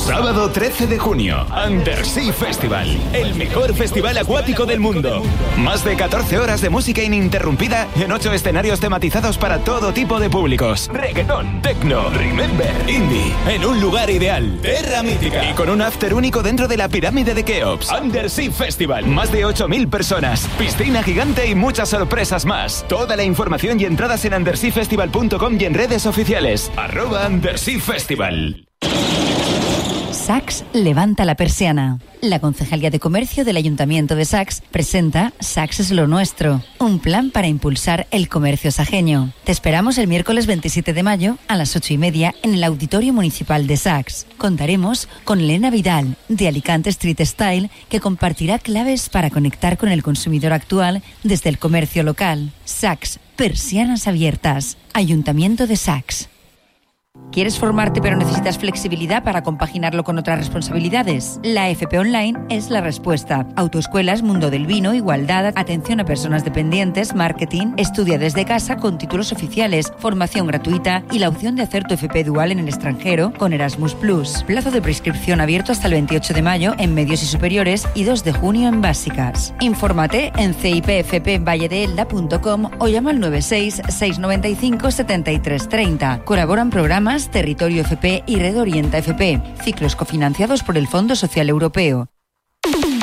Sábado 13 de junio, Undersea Festival, el mejor festival acuático del mundo. Más de 14 horas de música ininterrumpida en 8 escenarios tematizados para todo tipo de públicos. Reggaetón, techno, remember, indie, en un lugar ideal, Terra Mítica. Y con un after único dentro de la pirámide de Keops. Undersea Festival, más de 8.000 personas, piscina gigante y muchas sorpresas más. Toda la información y entradas en underseafestival.com y en redes oficiales. @UnderseaFestival. Sax levanta la persiana. La Concejalía de Comercio del Ayuntamiento de Sax presenta Sax es lo nuestro, un plan para impulsar el comercio sajeño. Te esperamos el miércoles 27 de mayo a las 8:30 en el Auditorio Municipal de Sax. Contaremos con Elena Vidal, de Alicante Street Style, que compartirá claves para conectar con el consumidor actual desde el comercio local. Sax, persianas abiertas. Ayuntamiento de Sax. ¿Quieres formarte pero necesitas flexibilidad para compaginarlo con otras responsabilidades? La FP Online es la respuesta. Autoescuelas, mundo del vino, igualdad, atención a personas dependientes, marketing, estudia desde casa con títulos oficiales, formación gratuita y la opción de hacer tu FP dual en el extranjero con Erasmus+. Plazo de prescripción abierto hasta el 28 de mayo en medios y superiores y 2 de junio en básicas. Infórmate en cipfpvalledeelda.com o llama al 96 695 73 30. Colaboran programas Territorio FP y Red Orienta FP, ciclos cofinanciados por el Fondo Social Europeo.